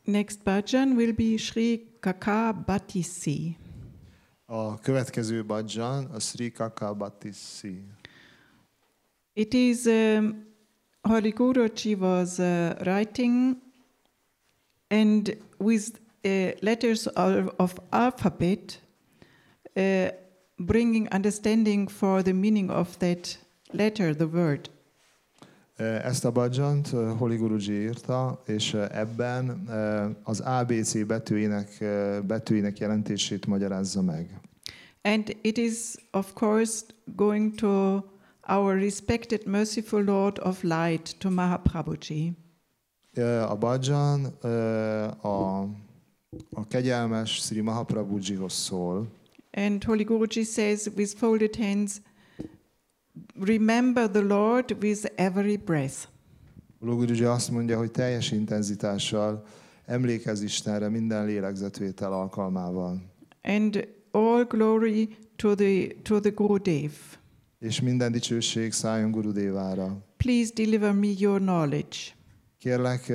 Next bhajan will be Sri Kakabhatisi. A következő bhajan a Sri Kakabhatisi. It is Holy Guruji was writing, and with letters of alphabet, bringing understanding for the meaning of that letter, the word. Ezt a bhajant Holy Guruji írta, és ebben az ABC betűinek jelentését magyarázza meg. And it is, of course, going to our respected, merciful Lord of Light, to Mahaprabhuji. A bhajan a kegyelmes Sri Mahaprabhujihoz szól. And Holy Guruji says with folded hands, remember the Lord with every breath. Holy Guruji azt mondja, hogy teljes intenzitással emlékezz Istenre minden lélegzetvétel alkalmával. And all glory to the Gurudev. És minden dicsőség szálljon Gurudevára. Please deliver me your knowledge. Kérlek,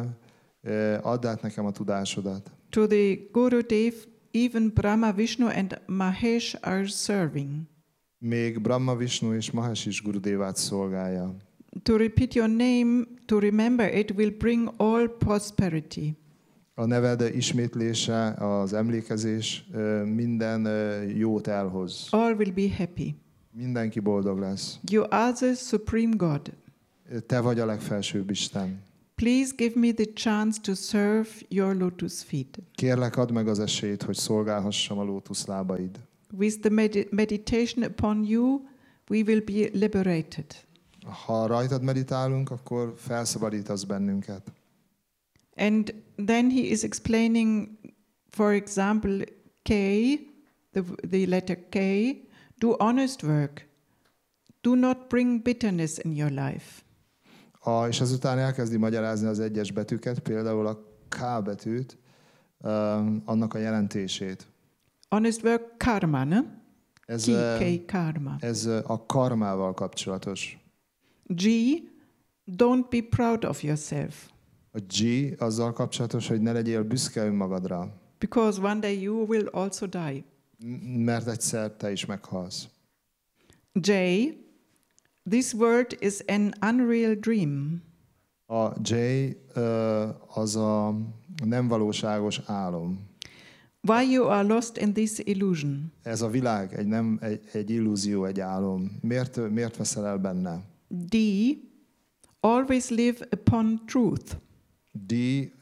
add át nekem a tudásodat. To the Gurudev, even Brahma, Vishnu and Mahesh are serving. Még Brahma, Vishnu és Mahesh is Gurudevát szolgálja. To repeat your name, to remember it, will bring all prosperity. A neved ismétlése, az emlékezés minden jót elhoz. All will be happy. Mindenki boldog lesz. You are the supreme God. Te vagy a legfelsőbb Isten. Please give me the chance to serve your lotus feet. Kérlek, add meg az esélyt, hogy szolgálhassam a lótuszlábaid. With the meditation upon you, we will be liberated. Ha rajtad meditálunk, akkor felszabadítasz bennünket. And then he is explaining, for example, K, the letter K, do honest work. Do not bring bitterness in your life. És azután elkezdi magyarázni az egyes betűket, például a K betűt, annak a jelentését. Honest work, karma, ne? Ez, K, karma. Ez a karmával kapcsolatos. G, don't be proud of yourself. A G azzal kapcsolatos, hogy ne legyél büszke önmagadra. Because one day you will also die. Mert egyszer te is meghalsz. J, this world is an unreal dream. A J az a nem valóságos álom. Why you are lost in this illusion? Ez a világ egy illúzió, egy álom. Miért veszel el benne? D, always live upon truth. D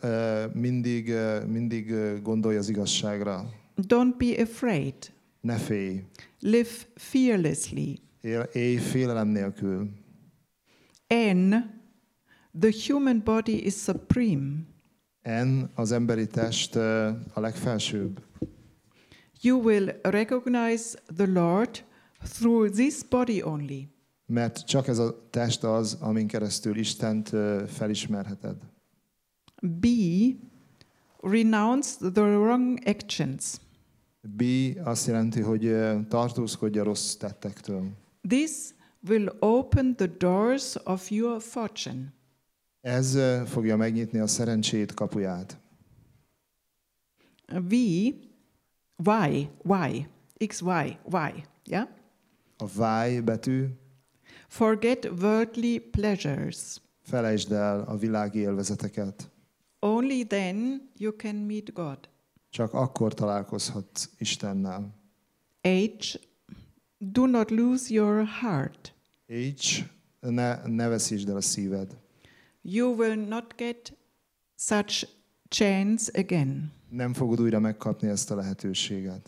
mindig gondolj az igazságra. Don't be afraid. Ne félj. Live fearlessly. Élj félelem nélkül. N, the human body is supreme. N, az emberi test a legfelsőbb. You will recognize the Lord through this body only. Mert csak ez a test az, amin keresztül Istent felismerheted. B, renounce the wrong actions. B azt jelenti, hogy tartózkodj a rossz tettektől. This will open the doors of your fortune. Ez fogja megnyitni a szerencsét kapuját. V, Y, X, Y, yeah? A Y betű. Forget worldly pleasures. Felejtsd el a világi élvezeteket. Only then you can meet God. Csak akkor találkozhatsz Istennel. H, do not lose your heart. H, ne veszítsd el a szíved. You will not get such chance again. Nem fogod újra megkapni ezt a lehetőséget.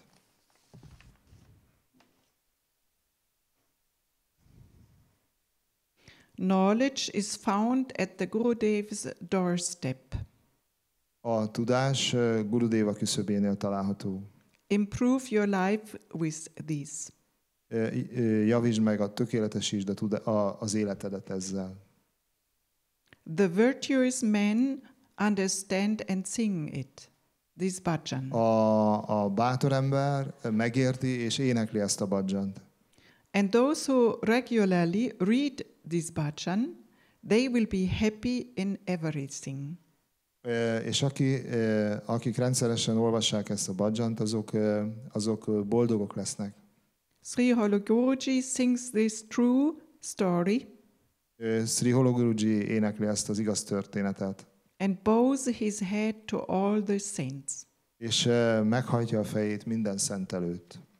Knowledge is found at the Gurudev's doorstep. A tudás Gurudeva küszöbénél található. Improve your life with this. Javítsd meg, tökéletesítsd az életedet ezzel. The virtuous men understand and sing it, this bhajan. A bátor ember megérti és énekli ezt a bhajant. And those who regularly read this bhajan, they will be happy in everything. És akik rendszeresen olvassák ezt a bhajant, azok boldogok lesznek. Sri Hologuruji sings this true story Sri Hologuruji énekli ezt az igaz történetet, and bows his head to all the saints. és meghajtja a fejét minden szent előtt.